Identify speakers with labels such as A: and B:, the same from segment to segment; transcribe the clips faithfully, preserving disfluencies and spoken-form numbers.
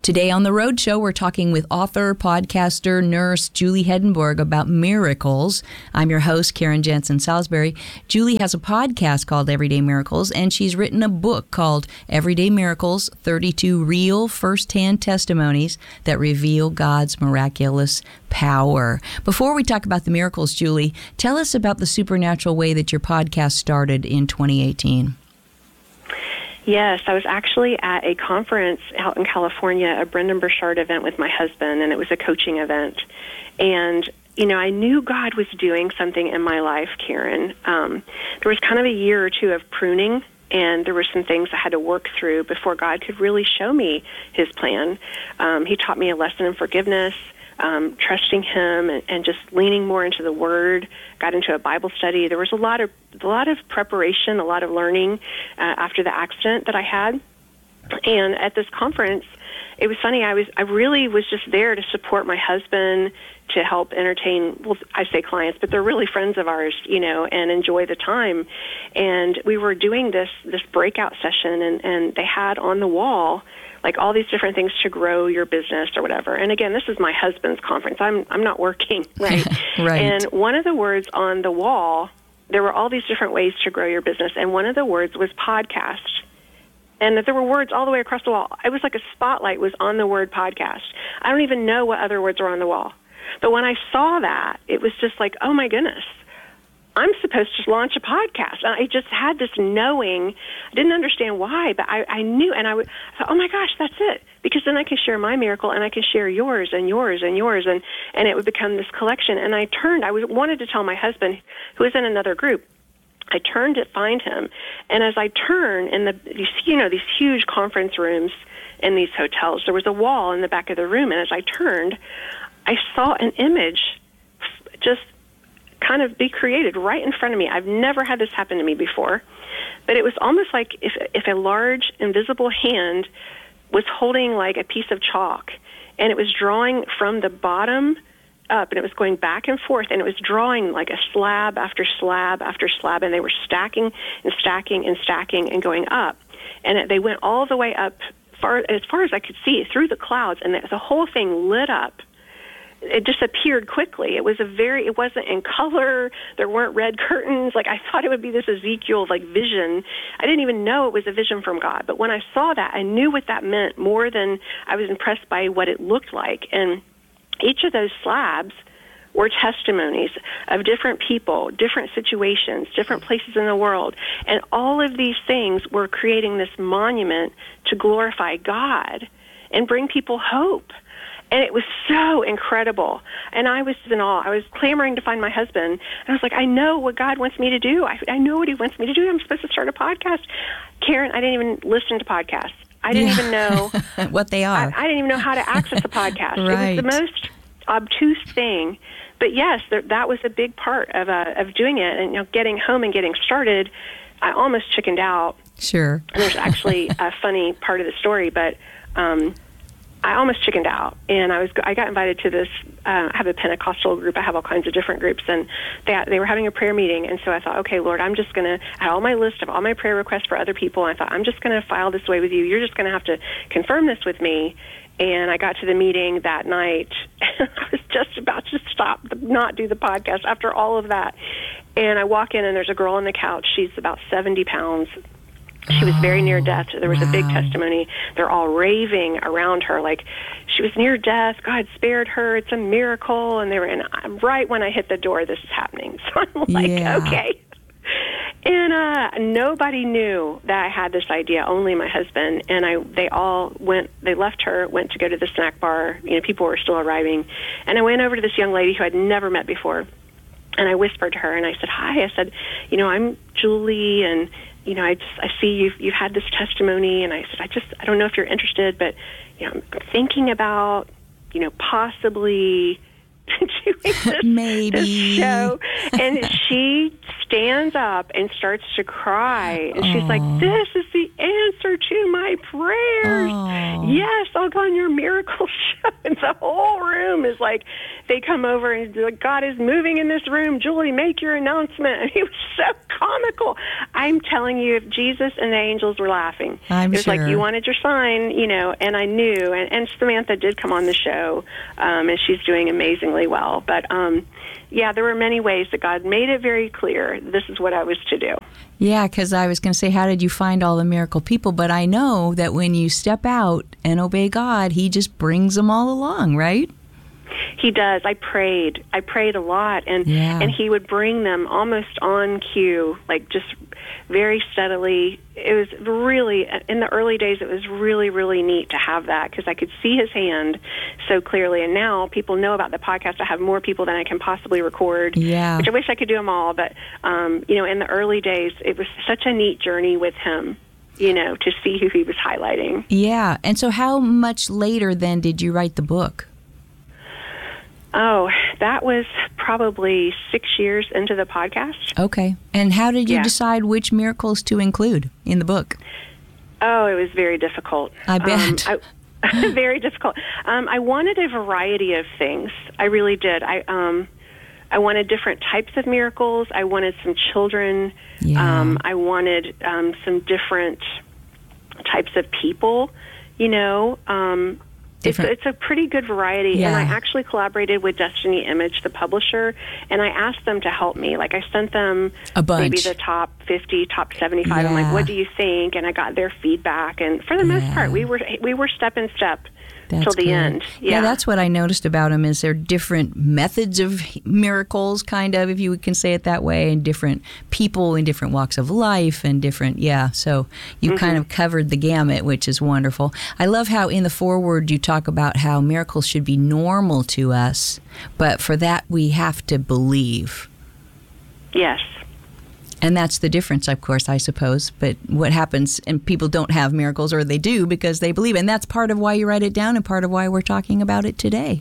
A: Today on The Road Show, we're talking with author, podcaster, nurse Julie Hedenborg about miracles. I'm your host, Karen Jansen Salisbury. Julie has a podcast called Everyday Miracles, and she's written a book called Everyday Miracles, thirty-two Real First-Hand Testimonies That Reveal God's Miraculous Power. Before we talk about the miracles, Julie, tell us about the supernatural way that your podcast started in twenty eighteen.
B: Yes, I was actually at a conference out in California, a Brendan Burchard event with my husband, and it was a coaching event. And, you know, I knew God was doing something in my life, Karen. Um, there was kind of a year or two of pruning, and there were some things I had to work through before God could really show me his plan. Um, he taught me a lesson in forgiveness, um, trusting him, and, and just leaning more into the Word. Got into a Bible study. There was a lot of a lot of preparation, a lot of learning uh, after the accident that I had. And at this conference, it was funny. I was I really was just there to support my husband, to help entertain, well, I say clients, but they're really friends of ours, you know, and enjoy the time. And we were doing this this breakout session, and, and they had on the wall like all these different things to grow your business or whatever. And again, this is my husband's conference. I'm I'm not working, right?
A: Right.
B: And one of the words on the wall, there were all these different ways to grow your business, and one of the words was podcast. And that there were words all the way across the wall. It was like a spotlight was on the word podcast. I don't even know what other words are on the wall. But when I saw that, it was just like, oh my goodness, I'm supposed to launch a podcast. And I just had this knowing. I didn't understand why, but I, I knew, and I, would, I thought, oh my gosh, that's it. Because then I can share my miracle, and I can share yours and yours and yours, and, and it would become this collection. And I turned, I was, wanted to tell my husband, who was in another group, I turned to find him, and as I turned in the, these, you know, these huge conference rooms in these hotels, there was a wall in the back of the room, and as I turned, I saw an image just kind of be created right in front of me. I've never had this happen to me before, but it was almost like if if a large invisible hand was holding like a piece of chalk, and it was drawing from the bottom up, and it was going back and forth, and it was drawing like a slab after slab after slab, and they were stacking and stacking and stacking and going up, and it, they went all the way up far as far as I could see through the clouds, and the, the whole thing lit up. It disappeared quickly. It was a very, it wasn't in color. There weren't red curtains. Like I thought it would be this Ezekiel like vision. I didn't even know it was a vision from God. But when I saw that, I knew what that meant more than I was impressed by what it looked like. And each of those slabs were testimonies of different people, different situations, different places in the world. And all of these things were creating this monument to glorify God and bring people hope. And it was so incredible. And I was in awe. I was clamoring to find my husband. And I was like, I know what God wants me to do. I, I know what he wants me to do. I'm supposed to start a podcast. Karen, I didn't even listen to podcasts. I didn't yeah. even know
A: what they are.
B: I, I didn't even know how to access a podcast.
A: Right.
B: It was the most obtuse thing. But yes, there, that was a big part of uh, of doing it. And you know, getting home and getting started, I almost chickened out.
A: Sure.
B: And there's actually a funny part of the story, but um, I almost chickened out, and I was I got invited to this. Uh, I have a Pentecostal group. I have all kinds of different groups, and they they were having a prayer meeting. And so I thought, okay, Lord, I'm just gonna. I had all my list of all my prayer requests for other people. And I thought, I'm just gonna file this away with you. You're just gonna have to confirm this with me. And I got to the meeting that night. And I was just about to stop, not do the podcast after all of that. And I walk in, and there's a girl on the couch. She's about seventy pounds. She was very near death. There was wow. a big testimony. They're all raving around her like she was near death. God spared her. It's a miracle. And they were, and right when I hit the door, this is happening. So I'm like,
A: yeah.
B: okay. And uh, nobody knew that I had this idea, only my husband. And I, they all went, they left her, went to go to the snack bar. You know, people were still arriving. And I went over to this young lady who I'd never met before. And I whispered to her, and I said, hi. I said, you know, I'm Julie, and you know, I just, I see you've, you've had this testimony, and I said, I just, I don't know if you're interested, but, you know, I'm thinking about, you know, possibly doing this,
A: Maybe.
B: this show. And she stands up and starts to cry, and she's like, this is the answer to my prayers.
A: Aww.
B: Yes, I'll go on your miracle show. And the whole room is like they come over and be like, God is moving in this room. Julie, make your announcement. And he was so comical. I'm telling you, if Jesus and the angels were laughing.
A: I'm
B: it was
A: sure.
B: like, you wanted your sign, you know, and I knew. And, and Samantha did come on the show, um, and she's doing amazingly well. But, um, yeah, there were many ways that God made it very clear this is what I was to do.
A: Yeah, because I was going to say, how did you find all the miracle people? But I know that when you step out and obey God, he just brings them all along, right?
B: He does. I prayed. I prayed a lot, and
A: yeah.
B: and he would bring them almost on cue, like just very steadily. It was really, in the early days, it was really, really neat to have that because I could see his hand so clearly. And now people know about the podcast. I have more people than I can possibly record,
A: yeah.
B: which I wish I could do them all. But, um, you know, in the early days, it was such a neat journey with him, you know, to see who he was highlighting.
A: Yeah. And so how much later then did you write the book?
B: Oh, that was probably six years into the podcast.
A: Okay. And how did you
B: yeah.
A: decide which miracles to include in the book?
B: Oh, it was very difficult.
A: I bet.
B: Um, I, very difficult. Um, I wanted a variety of things. I really did. I um, I wanted different types of miracles. I wanted some children.
A: Yeah.
B: Um, I wanted um, some different types of people, you know. Um It's, it's a pretty good variety,
A: yeah.
B: and I actually collaborated with Destiny Image, the publisher, and I asked them to help me. Like, I sent them
A: a bunch.
B: Maybe the top fifty, top seventy-five.
A: Yeah.
B: I'm like, what do you think? And I got their feedback, and for the
A: yeah.
B: most part, we were we were step in step
A: That's
B: till the
A: good.
B: end. Yeah.
A: yeah, that's what I noticed about them is they're different methods of miracles, kind of, if you can say it that way, and different people in different walks of life and different, yeah. So you
B: mm-hmm.
A: kind of covered the gamut, which is wonderful. I love how in the foreword you talk about how miracles should be normal to us, but for that we have to believe.
B: Yes.
A: And that's the difference, of course, I suppose. But what happens, and people don't have miracles, or they do because they believe. And that's part of why you write it down and part of why we're talking about it today.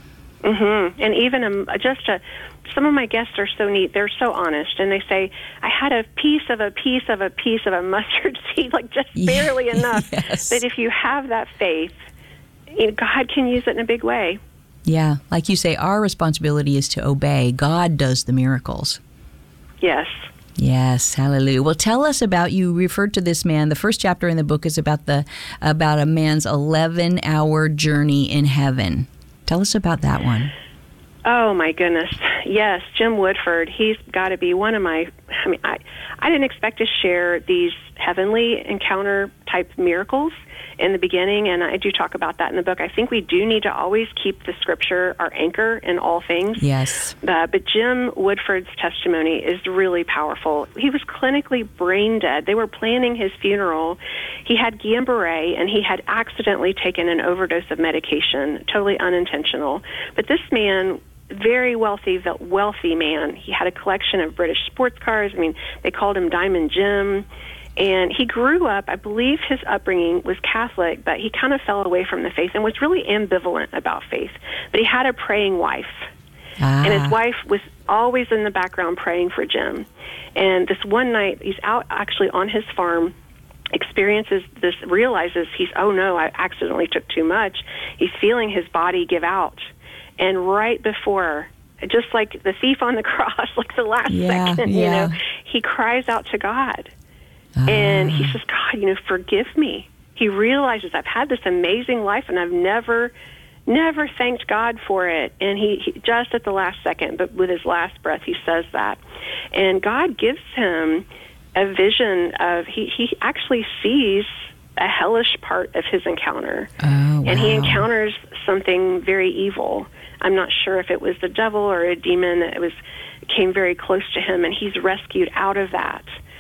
B: Mm-hmm. And even um, just a, some of my guests are so neat. They're so honest. And they say, I had a piece of a piece of a piece of a mustard seed, like just barely
A: yeah,
B: enough.
A: Yes.
B: But if you have that faith, you know, God can use it in a big way.
A: Yeah. Like you say, our responsibility is to obey. God does the miracles.
B: Yes.
A: Yes, hallelujah. Well, tell us about, you referred to this man. The first chapter in the book is about the about a man's eleven-hour journey in heaven. Tell us about that one.
B: Oh, my goodness. Yes, Jim Woodford. He's got to be one of my, I mean, I, I didn't expect to share these heavenly encounter type miracles in the beginning, and I do talk about that in the book. I think we do need to always keep the scripture our anchor in all things.
A: Yes.
B: Uh, but Jim Woodford's testimony is really powerful. He was clinically brain dead. They were planning his funeral. He had Guillain-Barré, and he had accidentally taken an overdose of medication, totally unintentional. But this man, very wealthy, wealthy man, he had a collection of British sports cars. I mean, they called him Diamond Jim. And he grew up, I believe his upbringing was Catholic, but he kind of fell away from the faith and was really ambivalent about faith. But he had a praying wife.
A: Ah.
B: And his wife was always in the background praying for Jim. And this one night, he's out actually on his farm, experiences this, realizes he's, oh no, I accidentally took too much. He's feeling his body give out. And right before, just like the thief on the cross, like the last
A: yeah,
B: second,
A: yeah.
B: you know, he cries out to God. And he says, God, you know, forgive me. He realizes I've had this amazing life and I've never, never thanked God for it. And he, he just at the last second, but with his last breath, he says that. And God gives him a vision of, he, he actually sees a hellish part of his encounter.
A: Oh, wow.
B: And he encounters something very evil. I'm not sure if it was the devil or a demon. It was, it came very close to him, and he's rescued out of that.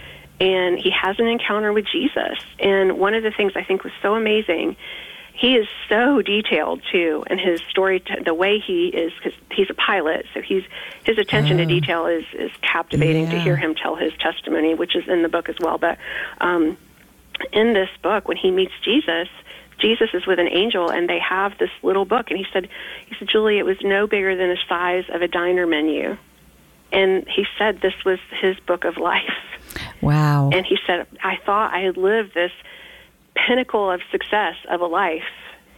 B: And he has an encounter with Jesus. And one of the things I think was so amazing, he is so detailed, too, in his story, t- the way he is, because he's a pilot, so he's his attention
A: oh.
B: to detail is, is captivating
A: yeah.
B: to hear him tell his testimony, which is in the book as well. But um, in this book, when he meets Jesus, Jesus is with an angel, and they have this little book. And he said, he said, Julie, it was no bigger than the size of a diner menu. And he said this was his book of life.
A: Wow.
B: And he said, I thought I had lived this pinnacle of success of a life.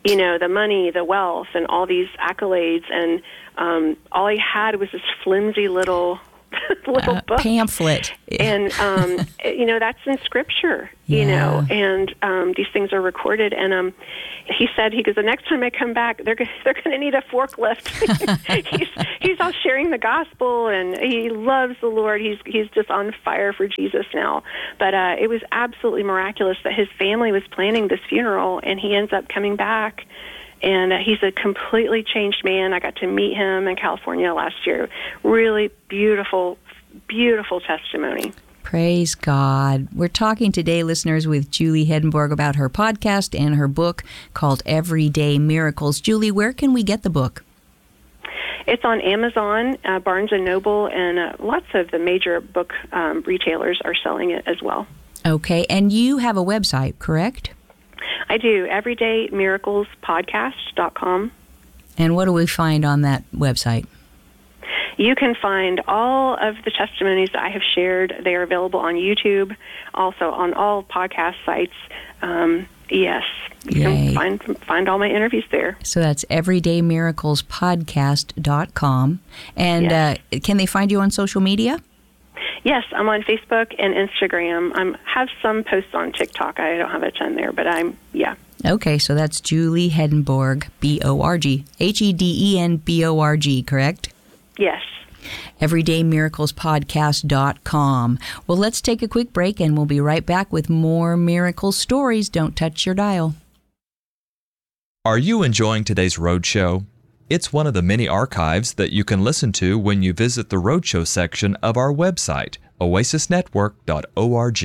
B: you know, the money, the wealth, and all these accolades. And um, all he had was this flimsy little little
A: uh,
B: book.
A: Pamphlet.
B: And, um, you know, that's in Scripture, you
A: Yeah.
B: know, and um, these things are recorded. And um, he said, he goes, the next time I come back, they're, go- they're going to need a forklift. he's, he's all sharing the gospel, and he loves the Lord. He's, he's just on fire for Jesus now. But uh, it was absolutely miraculous that his family was planning this funeral, and he ends up coming back. And uh, he's a completely changed man. I got to meet him in California last year. Really beautiful, beautiful testimony.
A: Praise God. We're talking today, listeners, with Julie Hedenborg about her podcast and her book called Everyday Miracles. Julie, where can we get the book?
B: It's on Amazon, uh, Barnes and Noble, and uh, lots of the major book um, retailers are selling it as well.
A: Okay, and you have a website, correct?
B: I do, everyday miracles podcast dot com.
A: And what do we find on that website?
B: You can find all of the testimonies that I have shared. They are available on YouTube, also on all podcast sites. Um, yes, you
A: Yay.
B: can find find all my interviews there.
A: So that's everyday miracles podcast dot com. And
B: Yes.
A: uh, can they find you on social media?
B: Yes, I'm on Facebook and Instagram. I have some posts on TikTok. I don't have a ton there, but I'm, yeah.
A: Okay, so that's Julie Hedenborg, B O R G. H E D E N B O R G, correct?
B: Yes.
A: everyday miracles podcast dot com. Well, let's take a quick break, and we'll be right back with more miracle stories. Don't touch your dial.
C: Are you enjoying today's Roadshow? It's one of the many archives that you can listen to when you visit the Roadshow section of our website, oasis network dot org.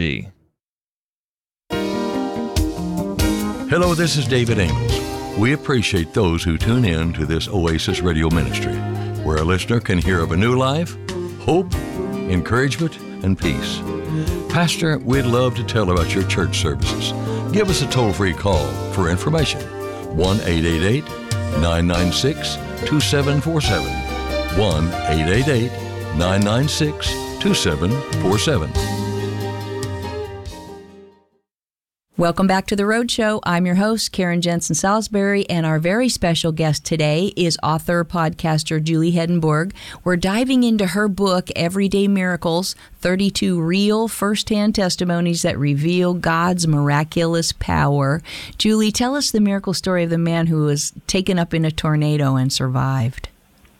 D: Hello, this is David Amos. We appreciate those who tune in to this Oasis radio ministry, where a listener can hear of a new life, hope, encouragement, and peace. Pastor, we'd love to tell about your church services. Give us a toll-free call for information. one eight eight eight, nine nine six, two seven four seven. one eight eight eight, nine nine six, two seven four seven.
A: Welcome back to the Roadshow. I'm your host, Karen Jensen Salisbury, and our very special guest today is author, podcaster Julie Hedenborg. We're diving into her book, Everyday Miracles, thirty-two real first-hand testimonies that reveal God's miraculous power. Julie, tell us the miracle story of the man who was taken up in a tornado and survived.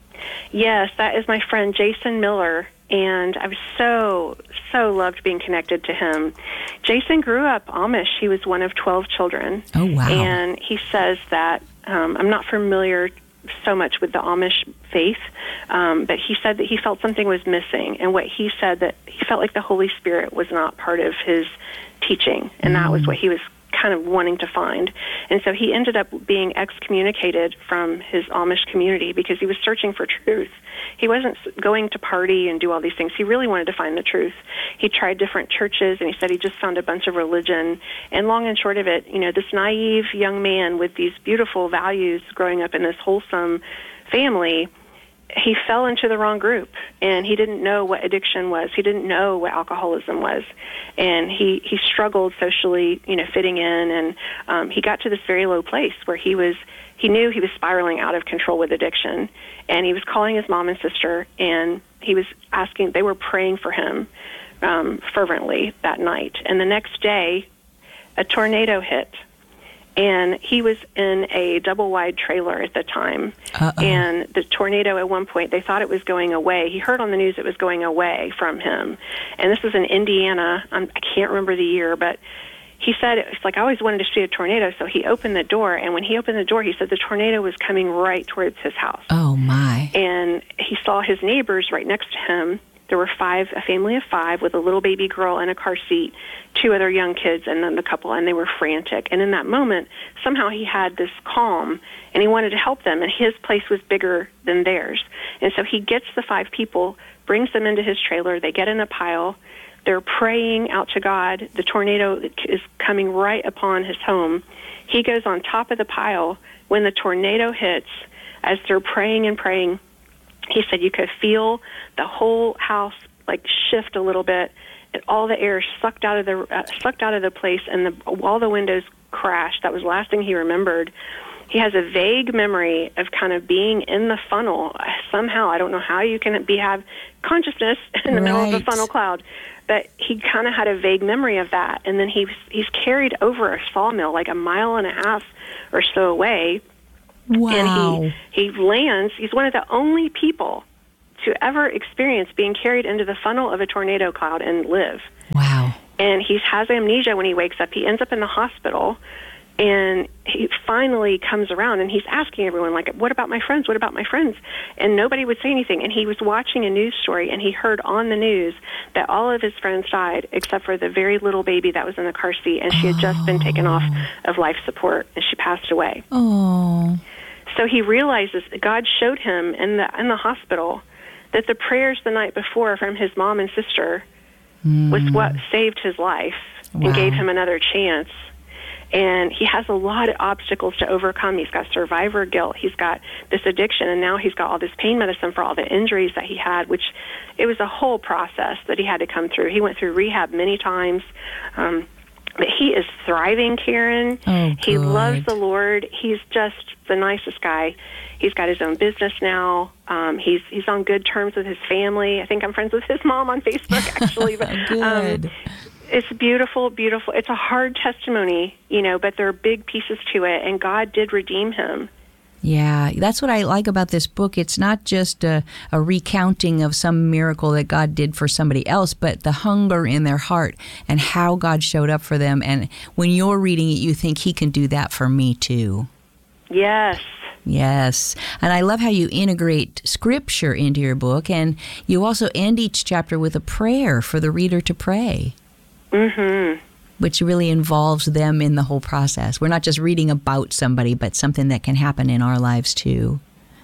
B: Yes, that is my friend Jason Miller, and I've so, so loved being connected to him. Jason grew up Amish. He was one of twelve children.
A: Oh, wow.
B: And he says that, um, I'm not familiar so much with the Amish faith, um, but he said that he felt something was missing, and what he said that he felt like the Holy Spirit was not part of his teaching, and mm. that was what he was kind of wanting to find. And so he ended up being excommunicated from his Amish community because he was searching for truth. He wasn't going to party and do all these things. He really wanted to find the truth. He tried different churches, and he said he just found a bunch of religion. And long and short of it, you know, this naive young man with these beautiful values growing up in this wholesome family, he fell into the wrong group, and he didn't know what addiction was. He didn't know what alcoholism was, and he, he struggled socially, you know, fitting in, and um, he got to this very low place where he was, he knew he was spiraling out of control with addiction, and he was calling his mom and sister, and he was asking, they were praying for him um, fervently that night, and the next day, a tornado hit. And he was in a double-wide trailer at the time. Uh-oh. And the tornado, at one point, they thought it was going away. He heard on the news it was going away from him. And this was in Indiana. I'm, I can't remember the year, but he said, it's like, I always wanted to see a tornado. So he opened the door, and when he opened the door, he said the tornado was coming right towards his house.
A: Oh, my.
B: And he saw his neighbors right next to him. There were five, a family of five with a little baby girl in a car seat, two other young kids, and then the couple, and they were frantic. And in that moment, somehow he had this calm, and he wanted to help them, and his place was bigger than theirs. And so he gets the five people, brings them into his trailer. They get in a pile. They're praying out to God. The tornado is coming right upon his home. He goes on top of the pile. When the tornado hits, as they're praying and praying, he said you could feel the whole house like shift a little bit, and all the air sucked out of the uh, sucked out of the place, and the, all the windows crashed. That was the last thing he remembered. he has a vague memory of kind of being in the funnel somehow. I don't know how you can be have consciousness in the
A: right.
B: middle of a funnel cloud, but he kind of had a vague memory of that. And then he he's carried over a sawmill like a mile and a half or so away.
A: Wow.
B: And he, he lands. He's one of the only people to ever experience being carried into the funnel of a tornado cloud and live.
A: Wow.
B: And he has amnesia when he wakes up. He ends up in the hospital, and he finally comes around, and he's asking everyone, like, what about my friends? What about my friends? And nobody would say anything. And he was watching a news story, and he heard on the news that all of his friends died except for the very little baby that was in the car seat, and she had just been taken off of life support, and she passed away.
A: Oh.
B: So he realizes that God showed him in the in the hospital that the prayers the night before from his mom and sister mm. was what saved his life
A: wow.
B: and gave him another chance. And he has a lot of obstacles to overcome. He's got survivor guilt. He's got this addiction, and now he's got all this pain medicine for all the injuries that he had, which it was a whole process that he had to come through. He went through rehab many times. Um, but he is thriving, Karen.
A: Oh,
B: he
A: good.
B: loves the Lord. He's just the nicest guy. He's got his own business now. Um, he's he's on good terms with his family. I think I'm friends with his mom on Facebook, actually. But
A: good.
B: Um, it's beautiful, beautiful. It's a hard testimony, you know, but there are big pieces to it, and God did redeem him.
A: Yeah, that's what I like about this book. It's not just a, a recounting of some miracle that God did for somebody else, but the hunger in their heart and how God showed up for them. And when you're reading it, you think he can do that for me too.
B: Yes.
A: Yes. And I love how you integrate scripture into your book, and you also end each chapter with a prayer for the reader to pray.
B: Mm-hmm.
A: Which really involves them in the whole process. We're not just reading about somebody, but something that can happen in our lives too.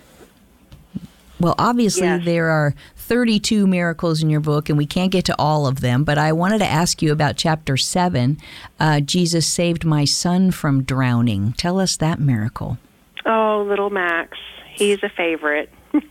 A: Well, obviously
B: yes.
A: there are thirty-two miracles in your book, and we can't get to all of them, but I wanted to ask you about chapter seven, uh, Jesus saved my son from drowning. Tell us that miracle.
B: Oh, little Max. He's a favorite.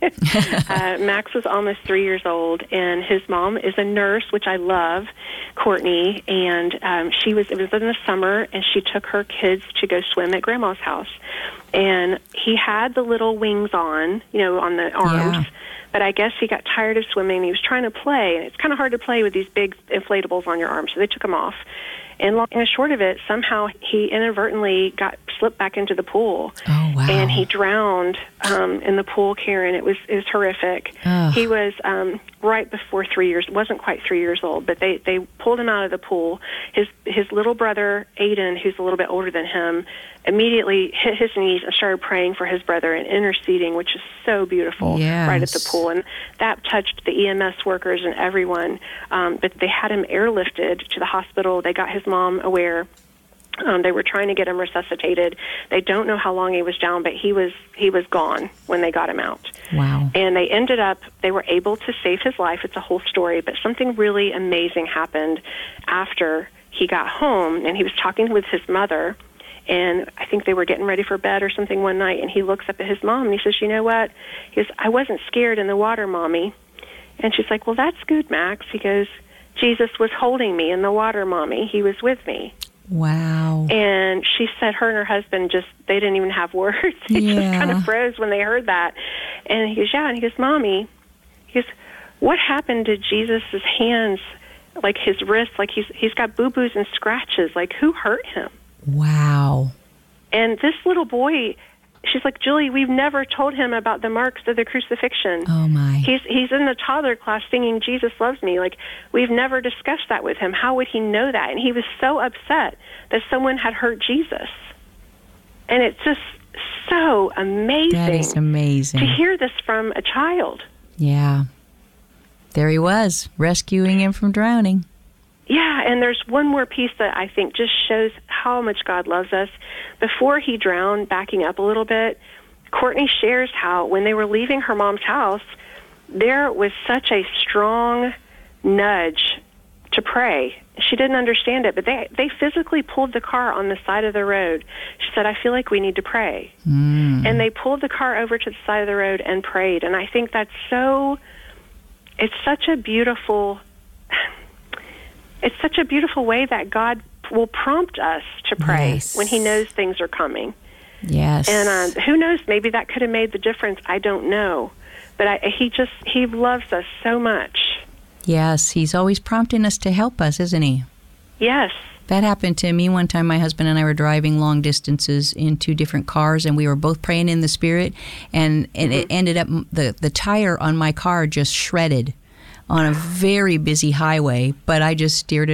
B: uh, Max was almost three years old, and his mom is a nurse, which I love, Courtney, and um, she was. It was in the summer, and she took her kids to go swim at Grandma's house, and he had the little wings on, you know, on the arms,
A: yeah.
B: but I guess he got tired of swimming, and he was trying to play, and it's kind of hard to play with these big inflatables on your arms, so they took him off. And long and short of it, somehow he inadvertently got slipped back into the pool.
A: Oh, wow.
B: And he drowned um, in the pool, Karen. It was it was horrific.
A: Ugh.
B: He was um, right before three years. wasn't quite three years old, but they, they pulled him out of the pool. His his little brother, Aiden, who's a little bit older than him, immediately hit his knees and started praying for his brother and interceding, which is so beautiful,
A: yes.
B: right at the pool. And that touched the E M S workers and everyone. Um, but they had him airlifted to the hospital. They got his mom aware. Um, they were trying to get him resuscitated. They don't know how long he was down, but he was he was gone when they got him out.
A: Wow.
B: And they ended up, they were able to save his life. It's a whole story, but something really amazing happened after he got home, and he was talking with his mother, and I think they were getting ready for bed or something one night, and he looks up at his mom, and he says, you know what? He goes, I wasn't scared in the water, Mommy. And she's like, well, that's good, Max. He goes, Jesus was holding me in the water, Mommy. He was with me.
A: Wow.
B: And she said her and her husband just, they didn't even have words. They
A: Yeah.
B: just kind of froze when they heard that. And he goes, yeah. And he goes, Mommy, he goes, what happened to Jesus' hands, like his wrists? Like he's he's got boo-boos and scratches. Like, who hurt him?
A: Wow.
B: And this little boy, she's like, Julie, we've never told him about the marks of the crucifixion.
A: Oh, my.
B: He's he's in the toddler class singing Jesus Loves Me. Like, we've never discussed that with him. How would he know that? And he was so upset that someone had hurt Jesus. And it's just so amazing.
A: That is amazing.
B: To hear this from a child.
A: Yeah. There he was, rescuing him from drowning.
B: Yeah, and there's one more piece that I think just shows how much God loves us. Before he drowned, backing up a little bit, Courtney shares how when they were leaving her mom's house, there was such a strong nudge to pray. She didn't understand it, but they they physically pulled the car on the side of the road. She said, I feel like we need to pray.
A: Mm.
B: And they pulled the car over to the side of the road and prayed. And I think that's so, it's such a beautiful... It's such a beautiful way that God will prompt us to pray
A: Yes.
B: when he knows things are coming.
A: Yes.
B: And uh, who knows, maybe that could have made the difference. I don't know. But I, he just, he loves us so much.
A: Yes, he's always prompting us to help us, isn't he?
B: Yes.
A: That happened to me one time. My husband and I were driving long distances in two different cars, and we were both praying in the Spirit, and, and mm-hmm. it ended up, the, the tire on my car just shredded on a very busy highway, but I just steered it